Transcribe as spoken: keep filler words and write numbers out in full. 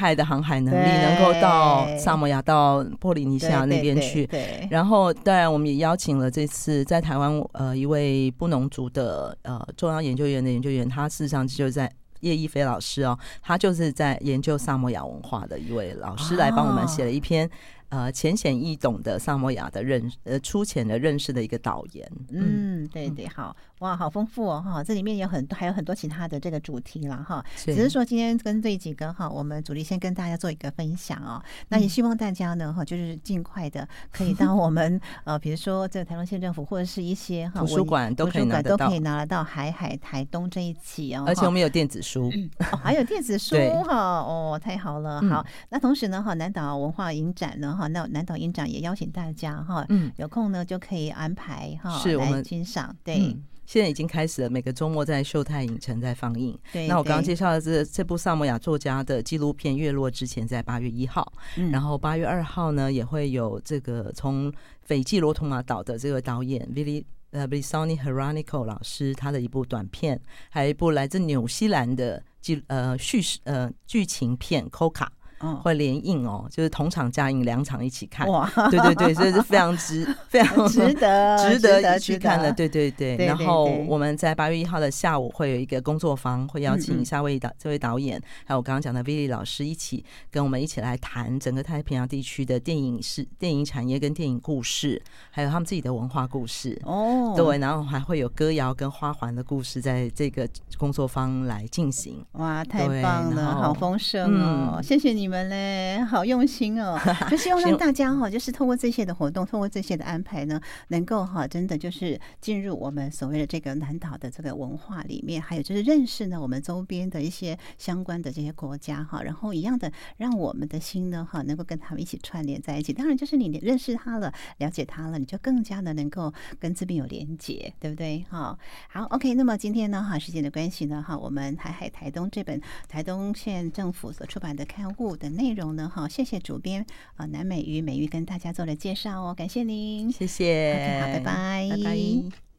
害的航海能力，能够到萨摩亚到波利尼西亚那边去。 对对对对， 然后当然我们也邀请了这次在台湾呃一位布农族的呃中央研究院的研究员，他事实上就在叶一飞老师哦，他就是在研究萨摩亚文化的一位老师，来帮我们写了一篇、哦、呃浅显易懂的萨摩亚的认呃粗浅的认识的一个导言。 嗯，对对，好哇，好丰富哦哈！这里面有很多还有很多其他的这个主题啦哈，只是说今天跟这几个哈，我们主力先跟大家做一个分享哦。那也希望大家呢哈，就是尽快的可以到我们呃，比如说这个台东县政府或者是一些哈图书馆都可以拿得到， 都可以拿得到海海台东这一期哦。 而且我们有电子书， 嗯哦、还有电子书哈哦，太好了。好，那同时呢哈，南岛文化影展呢哈，那南岛影展也邀请大家哈，嗯，有空呢就可以安排哈， 是我们来欣赏。对。 嗯，现在已经开始了，每个周末在秀泰影城在放映。 对， 那我刚刚介绍的这这部萨摩亚作家的纪录片《月落之前》在八月一号、嗯，然后八月二号呢也会有这个从斐济罗图马岛的这个导演 Vili 呃 Vilisoni Heranico 老师他的一部短片，还有一部来自纽西兰的纪呃叙事呃剧情片 Coca。会联映哦，就是同场加映，两场一起看。哇，对对对，所以是非常值，非常值得， 值得去看的。对对 对, 对。然后我们在八月一号的下午会有一个工作坊，会邀请夏威夷导这位导演，还有我刚刚讲的 Vili 老师一起跟我们一起来谈整个太平洋地区的电影是电影产业跟电影故事，还有他们自己的文化故事。哦，对，然后还会有歌谣跟花环的故事在这个工作坊来进行。 哇，太棒了，好丰盛哦！嗯、谢谢你们。嘞，好用心哦！就希望让大家哈，就是透过这些的活动，透过这些的安排呢，能够哈，真的就是进入我们所谓的这个南岛的这个文化里面，还有就是认识呢我们周边的一些相关的这些国家哈，然后一样的让我们的心呢哈，能够跟他们一起串联在一起。当然，就是你认识他了，了解他了，你就更加的能够跟这边有连结，对不对？哈，好 ，OK。那么今天呢哈，时间的关系呢哈，我们台海台东这本台东县政府所出版的刊物的内容呢，好，谢谢主编啊南美瑜美瑜跟大家做了介绍哦，感谢您， 谢谢， okay, 好，拜拜， 拜拜。